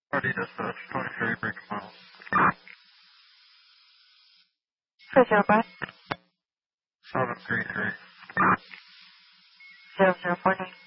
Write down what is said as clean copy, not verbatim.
Ready dispatch, 23 Beacon Miles. 405 733. 0049.